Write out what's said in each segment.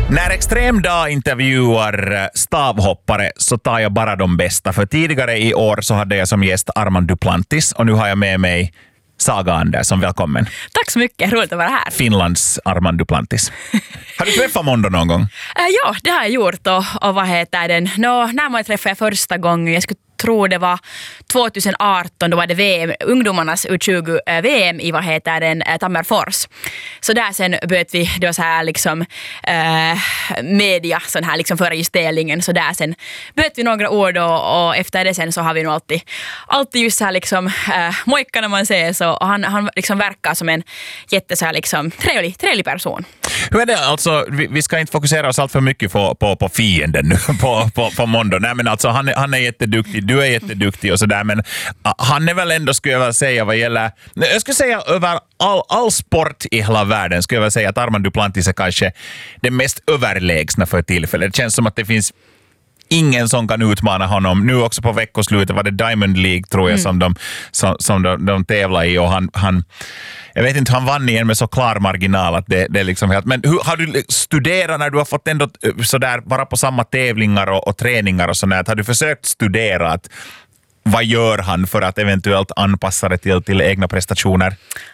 När Extremdag intervjuar stavhoppare så tar jag bara de bästa. För tidigare i år så hade jag som gäst Armand Duplantis och nu har jag med mig Saga Andersson. Välkommen. Tack så mycket, roligt att vara här. Finlands Armand Duplantis. Har du träffat Mondo någon gång? Ja, det har jag gjort och vad heter den? När man träffade jag första gången, jag skulle tro det var 2018, då var det VM, ungdomarnas U20-VM i Tammerfors. Så där sen böt vi då så här liksom media sån här liksom före just delningen, så där sen böt vi några ord och efter det sen så har vi nog alltid just så här liksom mojka när man ser så, och han liksom verkar som en jätte så här liksom trevlig person. Hur är det alltså, vi ska inte fokusera oss allt för mycket på fienden nu, på Mondo. Nej, men alltså han är jätteduktig, du är jätteduktig och sådär, men han är väl ändå, skulle jag väl säga, vad gäller, jag skulle säga över all sport i hela världen, skulle jag väl säga att Armand Duplantis är kanske den mest överlägsna för tillfället. Det känns som att det finns ingen som kan utmana honom. Nu också på veckoslutet var det Diamond League, tror jag, som de tävlar i, och han jag vet inte, han vann igen med så klar marginal att det är liksom helt... Men hur har du studerat när du har fått ändå sådär vara på samma tävlingar och träningar och sådär? Har du försökt studera att vad gör han för att eventuellt anpassa det till egna prestationer?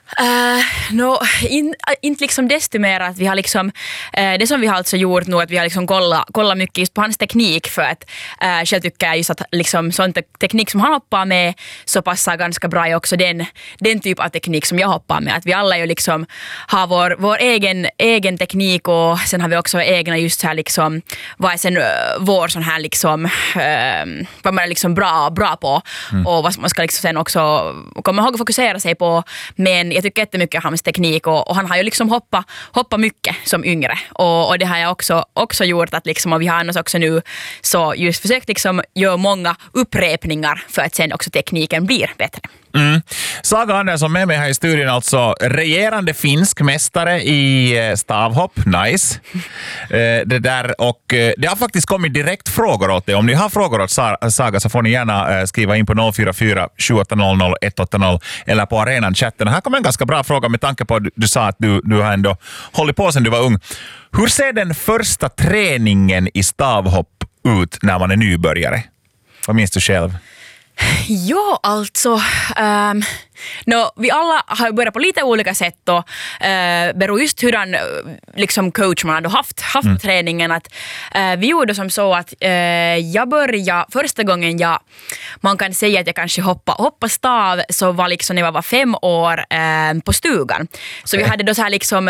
Inte liksom desto mer att vi har liksom det som vi har alltså gjort nu, att vi har liksom kollat mycket just på hans teknik, för att själv tycker jag just att liksom sån teknik som han hoppar med så passar ganska bra i också den typ av teknik som jag hoppar med, att vi alla ju liksom har vår egen teknik, och sen har vi också egna just så här liksom vad är sen vår sån här liksom vad man är liksom bra på och vad man ska liksom sen också komma ihåg att fokusera sig på. Men jag tycker jättemycket om hans teknik, och han har ju liksom hoppat mycket som yngre, och det har jag också gjort, att liksom, och vi har annars också nu så just försökt liksom göra många upprepningar för att sen också tekniken blir bättre. Saga Andersson med mig här i studion, alltså regerande finsk mästare i stavhopp, nice. Det där, och det har faktiskt kommit direkt frågor åt dig. Om ni har frågor åt Saga så får ni gärna skriva in på 044 7800 180 eller på arenan-chatten. Här kommer en ganska bra fråga med tanke på att du sa att du har ändå hållit på sedan du var ung. Hur ser den första träningen i stavhopp ut när man är nybörjare? Vad minns du själv? Ja, alltså vi alla har börjat på lite olika sätt, och beror just hurdan liksom coach man hade haft träningen. Att vi gjorde som så att jag började första gången man kan säga att jag kanske hoppa stav, så var liksom när jag var 5 år på stugan. Så vi hade då så här liksom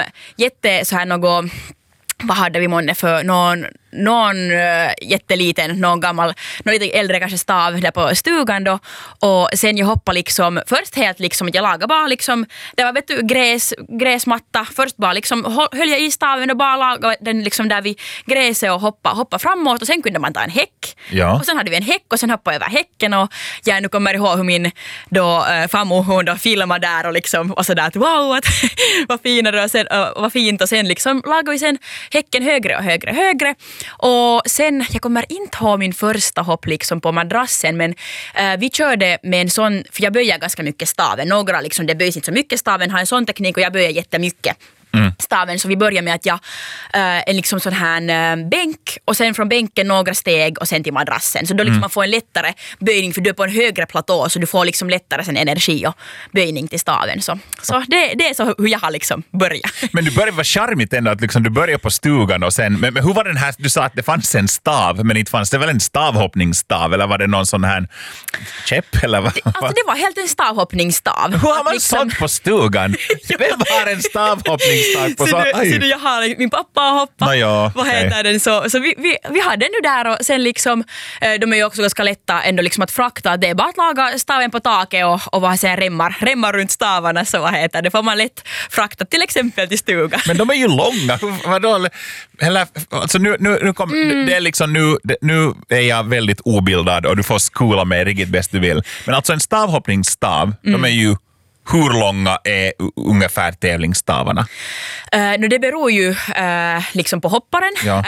så här något, vad hade vi månne för någon jätteliten, någon lite äldre kanske stav där på stugan då, och sen jag hoppade liksom först helt liksom att jag lagade bara liksom, det var gräsmatta, först bara liksom höll jag i staven och bara lagade den liksom där vid gräset och hoppa framåt, och sen kunde man ta en häck, och sen hade vi en häck och sen hoppade jag över häcken, och jag nu kommer ihåg hur min då farmor, hon då filmade där och liksom och sådär att wow, att vad finare, och sen vad fint, och sen liksom lagade vi sen häcken högre och högre. Och sen, jag kommer inte ha min första hopp liksom på madrassen, men vi körde med en sån, för jag böjer ganska mycket staven. Några liksom, det böjs inte så mycket staven, har en sån teknik, och jag böjer jättemycket staven. Så vi börjar med att jag en liksom sån här bänk, och sen från bänken några steg och sen till madrassen. Så då liksom man får en lättare böjning, för du är på en högre platå, så du får liksom lättare sen energi och böjning till staven. Så det är så hur jag har liksom börjat. Men du började vara charmigt ändå, att liksom du började på stugan och sen, men hur var den här, du sa att det fanns en stav, men inte fanns det väl en stavhoppningsstav, eller var det någon sån här käpp eller vad? Alltså det var helt en stavhoppningsstav. Hur har man liksom sånt på stugan? Vem har en stavhoppningsstav? Så jag har min pappa har hoppat. Vad heter den? Så vi hade den nu där, och sen liksom de är ju också ganska lätta ändå liksom att frakta. Det är bara att laga staven på taket och vad sen remmar runt stavarna, så vad heter det, får man lätt frakta till exempel till stugan. Men de är ju långa. Vadå? Eller, alltså nu kom, det är liksom nu är jag väldigt obildad och du får skola mig riktigt bäst du vill. Men alltså en stavhoppningsstav, de är ju, hur långa är ungefär tävlingsstavarna? Det beror ju liksom på hopparen. Ja.